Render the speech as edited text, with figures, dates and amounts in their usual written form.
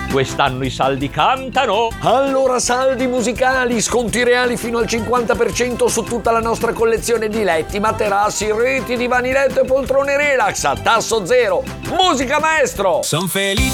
Quest'anno i saldi cantano. Allora saldi musicali, sconti reali fino al 50% su tutta la nostra collezione di letti, materassi, reti, divani letto e poltrone relax a tasso zero. Musica maestro! Son felice.